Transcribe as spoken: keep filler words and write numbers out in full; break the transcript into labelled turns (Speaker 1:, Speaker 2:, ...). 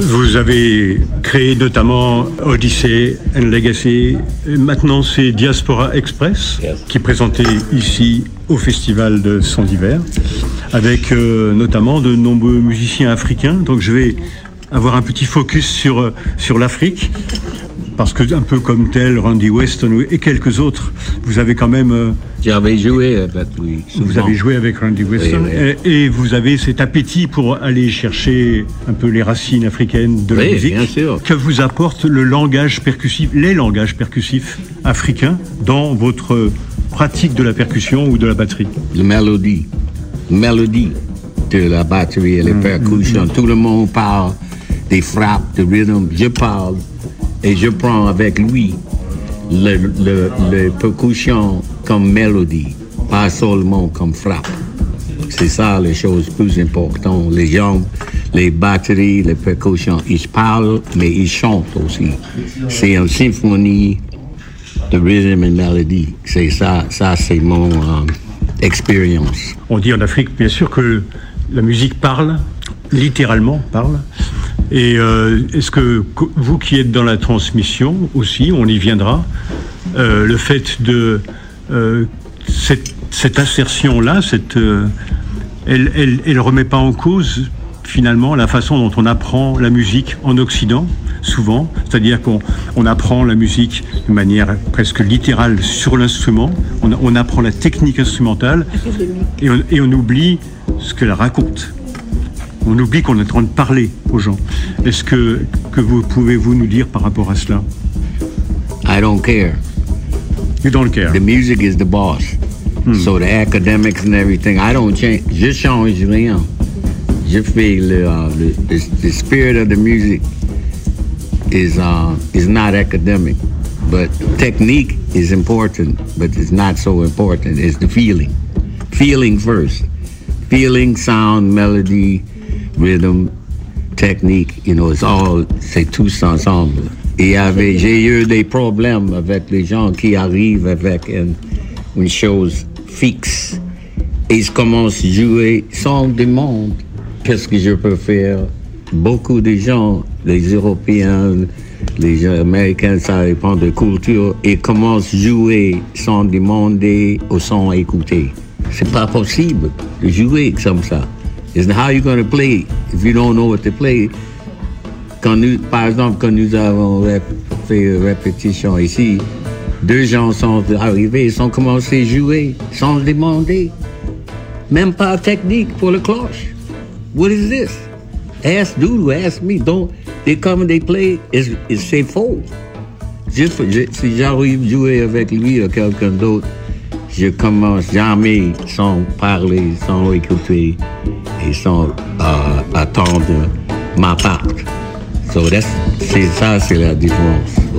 Speaker 1: Vous avez créé notamment Odyssey and Legacy. Maintenant, c'est Diaspora Express, yes, qui est présenté ici au Festival de Son d'Hiver, avec euh, notamment de nombreux musiciens africains. Donc je vais avoir un petit focus sur, sur l'Afrique, parce que un peu comme tel, Randy Weston et quelques autres, vous avez quand même... Euh,
Speaker 2: J'avais joué avec lui. Souvent.
Speaker 1: Vous avez joué avec Randy Weston, oui, oui. Et, et vous avez cet appétit pour aller chercher un peu les racines africaines de la
Speaker 2: oui,
Speaker 1: musique.
Speaker 2: Bien sûr.
Speaker 1: Que vous apporte le langage percussif, les langages percussifs africains dans votre pratique de la percussion ou de la batterie?
Speaker 2: La mélodie. Mélodie de la batterie et les mmh, percussions. Mmh. Tout le monde parle des frappes, de rhythm. Je parle et je prends avec lui le, le, le percussion comme mélodie, pas seulement comme frappe. C'est ça les choses plus importantes. Les gens, les batteries, les percussions, ils parlent, mais ils chantent aussi. C'est une symphonie de rhythm and melody. C'est ça, ça c'est mon euh, expérience.
Speaker 1: On dit en Afrique, bien sûr, que la musique parle, littéralement parle. Et euh, est-ce que vous qui êtes dans la transmission aussi, on y viendra, euh, le fait de euh, cette, cette assertion-là, cette, euh, elle, elle, elle remet pas en cause finalement la façon dont on apprend la musique en Occident, souvent, c'est-à-dire qu'on on apprend la musique de manière presque littérale sur l'instrument, on, on apprend la technique instrumentale et on, et on oublie ce qu'elle raconte. On oublie qu'on est en train de parler aux gens. Est-ce que, que vous pouvez-vous nous dire par rapport à cela?
Speaker 2: I don't care.
Speaker 1: You don't care.
Speaker 2: The music is the boss. Hmm. So the academics and everything, I don't change. Je change rien. Je fais le, uh, le the, the spirit of the music is uh, is not academic, but technique is important, but it's not so important. It's the feeling. Feeling first. Feeling, sound, melody, rhythm, technique, you know, it's all, c'est tous ensemble. Et avait, j'ai eu des problèmes avec les gens qui arrivent avec une, une chose fixe. Et ils commencent à jouer sans demande. Qu'est-ce que je peux faire? Beaucoup de gens, les Européens, les Américains, ça dépend de culture, ils commencent à jouer sans demander ou sans écouter. C'est pas possible de jouer comme ça. It's how you going to play if you don't know what to play. Quand nous, par exemple, quand nous avons rép- fait une répétition ici, deux gens sont arrivés, ils ont commencé à jouer sans demander. Même pas technique pour le cloche. What is this? Ask Doodoo, ask me. Don't, they come and they play, it's, it's, c'est faux. Je, je, si j'arrive à jouer avec lui ou quelqu'un d'autre, je commence jamais sans parler, sans écouter et sans uh, attendre ma part. So that's, c'est ça, c'est la différence.